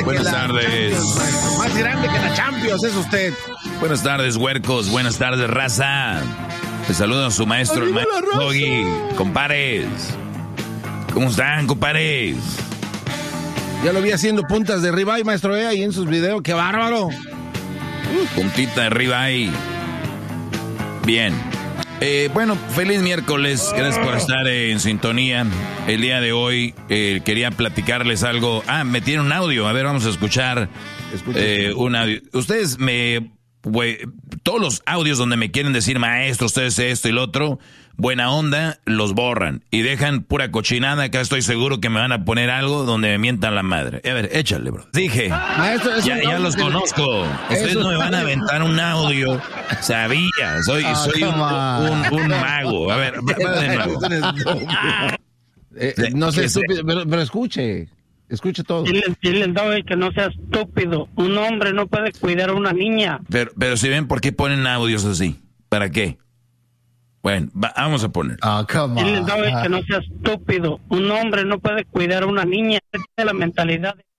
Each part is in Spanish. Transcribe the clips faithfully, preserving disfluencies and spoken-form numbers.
Buenas que tardes. La Champions, más grande que la Champions es usted. Buenas tardes, huercos. Buenas tardes, raza. Les saludo a su maestro, el maestro Doggy. Compares. ¿Cómo están, compares? Ya lo vi haciendo puntas de ribeye, maestro, eh, ahí en sus videos. ¡Qué bárbaro! Puntita de ribeye. Bien. Eh, bueno, feliz miércoles. Gracias por estar eh, en sintonía. El día de hoy eh, quería platicarles algo. Ah, me tiene un audio. A ver, vamos a escuchar eh, un audio. Ustedes me... We, todos los audios donde me quieren decir, maestro, ustedes esto y lo otro, buena onda, los borran y dejan pura cochinada. Acá estoy seguro que me van a poner algo donde me mientan la madre. A ver, échale, bro. Dije, maestro, ya, ya los conozco. Ustedes no me van a aventar un audio. Sabía, soy, oh, soy un, un, un mago. A ver, va de nuevo. eh, no sé, estúpido, pero, pero escuche. Escuche todo. Dile, dile al Doggy que no sea estúpido. Un hombre no puede cuidar a una niña. Pero, pero si ven, ¿por qué ponen audios así? ¿Para qué? Bueno, va, vamos a poner. Oh, come on. Dile al Doggy que no sea estúpido. Un hombre no puede cuidar a una niña. Tiene la mentalidad de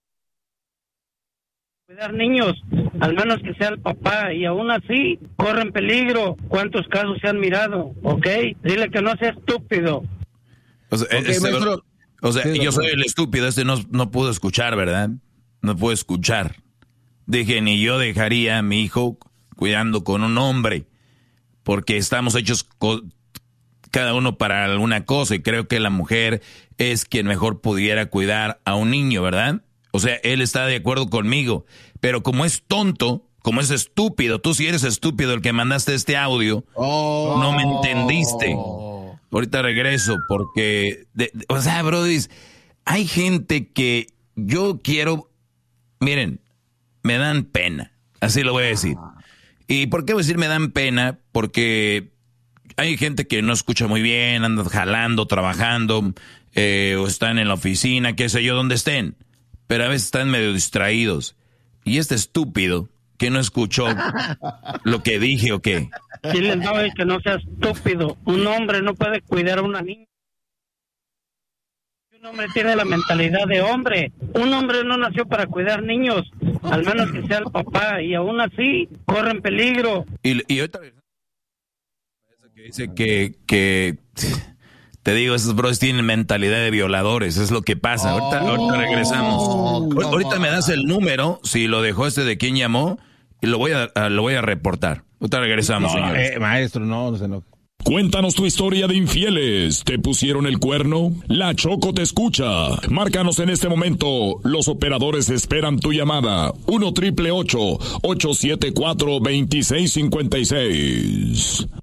cuidar niños, al menos que sea el papá, y aún así corren peligro. ¿Cuántos casos se han mirado? ¿Ok? Dile que no sea estúpido. O sea, okay, este, maestro. O sea, sí, yo soy el estúpido, este no, no pudo escuchar, ¿verdad? No pudo escuchar. Dije, ni yo dejaría a mi hijo cuidando con un hombre, porque estamos hechos co- cada uno para alguna cosa, y creo que la mujer es quien mejor pudiera cuidar a un niño, ¿verdad? O sea, él está de acuerdo conmigo, pero como es tonto, como es estúpido, tú si eres estúpido el que mandaste este audio, oh, no me entendiste. Ahorita regreso porque, de, de, o sea, brody, hay gente que yo quiero, miren, me dan pena, así lo voy a decir. ¿Y por qué voy a decir me dan pena? Porque hay gente que no escucha muy bien, andan jalando, trabajando, eh, o están en la oficina, qué sé yo, donde estén, pero a veces están medio distraídos. Y este estúpido que no escuchó lo que dije o qué. Dile al Doggy que no sea estúpido. Un hombre no puede cuidar a una niña. Un hombre tiene la mentalidad de hombre. Un hombre no nació para cuidar niños, al menos que sea el papá, y aún así corren peligro. Y, y ahorita que dice que, que te digo, esos bros tienen mentalidad de violadores, es lo que pasa. Ahorita, ahorita regresamos. Ahorita me das el número, si lo dejó este de quién llamó, y lo voy a, a lo voy a reportar. Ahorita regresamos, no, señores. Eh, maestro, no, no se enoje. Cuéntanos tu historia de infieles. ¿Te pusieron el cuerno? La Choco te escucha. Márcanos en este momento. Los operadores esperan tu llamada. uno triple ocho, ocho siete cuatro, dos seis cinco seis.